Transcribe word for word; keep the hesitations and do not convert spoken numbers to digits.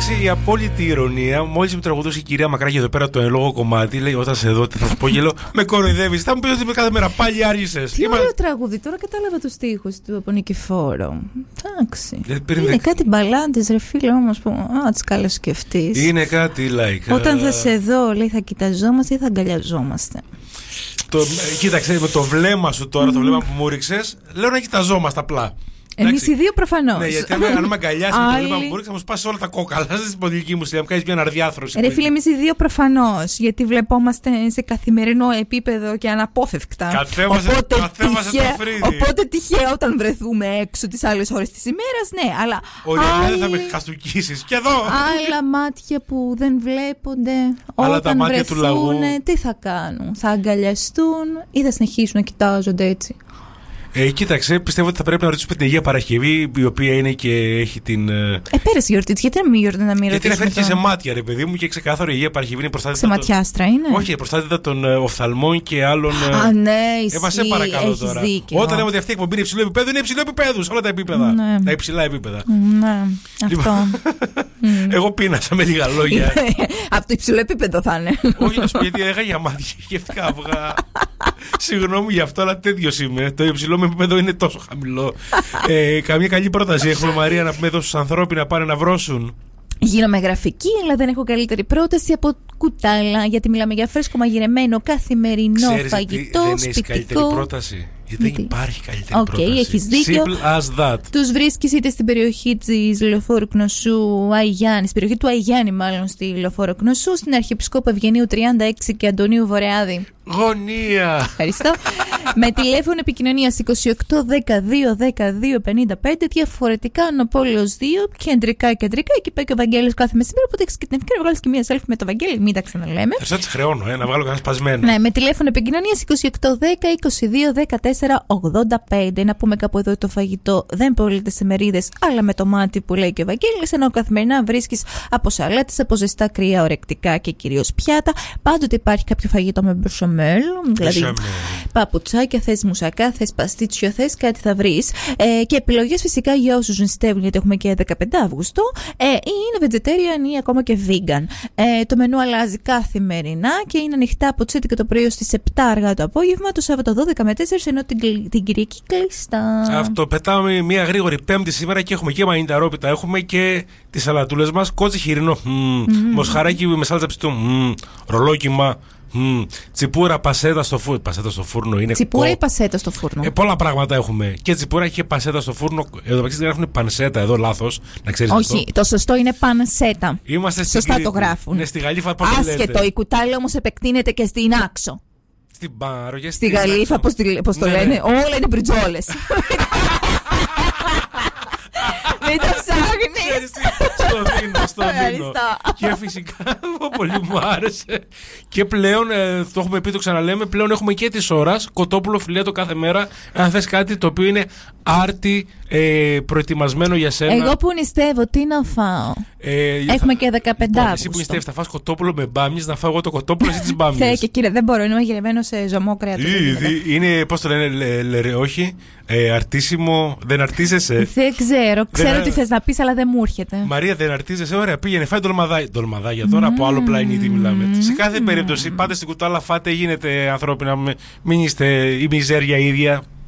Εντάξει, η απόλυτη ηρωνία, μόλις μου τραγουδούσε η κυρία Μακράγη εδώ πέρα το εν λόγω κομμάτι, λέει: όταν σε δω, τι θα σου πω, γελώ, με κοροϊδεύεις. Θα μου πεις ότι με κάθε μέρα πάλι άργησες. Τι Είμα... ωραίο τραγούδι, τώρα κατάλαβα τους στίχους του από Νικηφόρο. Εντάξει. Είναι δε... κάτι μπαλάντες, ρε φίλε, όμως που. Α, τις καλοσκεφτείς. Είναι κάτι like. Όταν θα σε δω, λέει, θα κοιταζόμαστε ή θα αγκαλιαζόμαστε. Το, κοίταξε, με το βλέμμα σου τώρα, mm. το βλέμμα που μου ρίξες, λέω να κοιταζόμαστε απλά. Εμείς οι δύο προφανώς. Ναι, γιατί αν με αγκαλιάσει με το βλέμμα που μου ρίξει, θα μου σπάσει όλα τα κόκαλα. Στην ποδηλική μου στήλη, μου κάνει μια αναρδιάθρωση. Ρε φίλε, εμείς οι δύο προφανώς. Γιατί βλεπόμαστε σε καθημερινό επίπεδο και αναπόφευκτα. Καθέμαστε το φρύδι. Οπότε τυχαία όταν βρεθούμε έξω τις άλλες ώρες της ημέρας, ναι, αλλά. Ωραία, δεν θα με χαστούκίσεις. Και εδώ. Άλλα μάτια που δεν βλέπονται. Όταν βρεθούν, τι θα κάνουν, θα αγκαλιαστούν ή θα συνεχίσουν να κοιτάζονται έτσι. Ε, κοίταξε, πιστεύω ότι θα πρέπει να ρωτήσουμε την Αγία Παρασκευή, η οποία είναι και έχει την. Ε, πέρασε η γιορτή της, γιατί να μην γιορτή να μην γιατί αναφέρθηκε το... σε μάτια, ρε παιδί μου, και ξεκάθαρο η Αγία Παρασκευή είναι προστάτητα. Σε ματιάστρα είναι. Όχι, προστάτητα των ε, οφθαλμών και άλλων. Α, ναι, ισχύει. Ε, μα σε παρακαλώ τώρα. Δίκαιο. Όταν λέμε ότι αυτή η εκπομπή είναι υψηλό επίπεδο, είναι υψηλό επίπεδο σε όλα τα επίπεδα. Ναι. Τα υψηλά επίπεδα. Ναι, αυτό. Εγώ πείνασα με λίγα λόγια. Από το υψηλό επίπεδο θα είναι. Όχι, να σου πει γιατί έγα για μάτια και σκέφτηκα αυγά. Συγγνώμη γι' αυτό, αλλά τέτοιο είμαι. Το υψηλό με επίπεδο είναι τόσο χαμηλό. ε, καμία καλή πρόταση έχουμε, Μαρία, να πούμε εδώ στους ανθρώπους να πάνε να βρώσουν? Γίνομαι γραφική, αλλά δεν έχω καλύτερη πρόταση από κουτάλα, γιατί μιλάμε για φρέσκο μαγειρεμένο καθημερινό Ξέρεις, φαγητό. Δεν σπιτικό. έχεις καλύτερη πρόταση. Γιατί δεν υπάρχει καλύτερη okay, πρόταση. Έχεις δίκιο. Simple as that. Τους βρίσκεις είτε στην περιοχή της Λεωφόρου Κνωσού, Αϊγιάννη, στην περιοχή του Αϊγιάννη, μάλλον στη Λεωφόρο Κνωσού, στην Αρχιεπισκόπου Ευγενίου τριάντα έξι και Αντωνίου Βορειάδη. Γωνία! Ευχαριστώ. Με τηλέφωνο επικοινωνίας είκοσι οκτώ δεκαδύο δεκαδύο πενήντα πέντε, διαφορετικά Νοπόλεως δύο, κεντρικά κεντρικά. Εκεί πάει και ο Βαγγέλης κάθε μεσημέρι, οπότε έχεις και την ευκαιρία να βγάλεις και μία selfie με το Βαγγέλη, μην τα ξαναλέμε. Θα σας χρεώνω, ε, να βγάλω κανένα σπασμένο. Ναι, με τηλέφωνο επικοινωνίας είκοσι οκτώ δέκα είκοσι δύο δεκατέσσερα ογδόντα πέντε. Να πούμε κάπου εδώ το φαγητό δεν πωλείται σε μερίδες, αλλά με το μάτι που λέει και ο Βαγγέλης, ενώ καθημερινά βρίσκεις από σαλάτες, από ζεστά κρύα ορεκτικά και κυρίως πιάτα. Πάντοτε υπάρχει κάποιο φαγητό με μπεσομέλ, δηλαδή παπουτσάκια, θες μουσακά, θες παστίτσιο, θες κάτι θα βρεις. Ε, και επιλογές φυσικά για όσους νηστεύουν, γιατί έχουμε και δεκαπέντε Αυγούστου, ε, ή είναι vegetarian ή ακόμα και vegan. Ε, το μενού αλλάζει καθημερινά και είναι ανοιχτά από τις έντεκα το πρωί στις επτά αργά το απόγευμα, το Σάββατο δώδεκα με τέσσερα, ενώ την, την Κυριακή κλειστά. Αυτό, πετάμε μια γρήγορη Πέμπτη σήμερα και έχουμε και μανιταρόπιτα, έχουμε και τις σαλατούλες μας, κότσι χοιρινό, mm, mm. μοσχαράκι με σάλτσα ψητού, mm, ρολόκιμα. Mm. Τσιπούρα, πασέτα στο φούρνο. Πασέτα στο φούρνο είναι. Τσιπούρα κο... ή πασέτα στο φούρνο. Ε, πολλά πράγματα έχουμε. Και τσιπούρα και πασέτα στο φούρνο. Εδώ μεταξύ δεν γράφουν πανσέτα, εδώ λάθος. Να ξέρεις. Όχι, αυτό. Το σωστό είναι πανσέτα. Είμαστε Σωστά στη... το γράφουν. Ναι, στη Γαλήφα πώς το λέτε. Άσχετο, η κουτάλη όμως επεκτείνεται και στην Άξο. Στην Πάρο και στη Γαλήφα, πώς το ναι, λένε. Ναι. Όλα είναι μπριτζόλες. Μην το ψάχνεις. Στο δίνω, στο δίνω. Και φυσικά πολύ μου άρεσε. Και πλέον, ε, το έχουμε πει, το ξαναλέμε, πλέον έχουμε και της ώρας κοτόπουλο φιλέτο κάθε μέρα. Αν θες κάτι το οποίο είναι άρτη, ε, προετοιμασμένο για σένα. Εγώ που νηστεύω, τι να φάω. Ε, έχουμε και δεκαπέντε Αυγούστου. Εσύ που νηστεύεις, θα φας κοτόπουλο με μπάμιες, να φάω εγώ το κοτόπουλο εσύ τις μπάμιες. Θε και κύριε, δεν μπορώ, είναι μαγειρεμένο σε ζωμό κρέατος. Είναι, πώς το λένε, λε, λε, λε, όχι, ε, αρτίσιμο, δεν αρτίζεσαι. Δεν ξέρω, ξέρω τι θες να πεις, αλλά δεν μου έρχεται. Μαρία, δεν αρτίζεσαι, ωραία, πήγαινε, φάει ντολμαδάκια. Ντολμαδάκια τώρα, από άλλο πλανήτη μιλάμε. Σε κάθε περίπτωση, πάτε στην κουτάλα, φάτε, γίνετε ανθρώπινα, μην είστε η μιζέρια ίδια.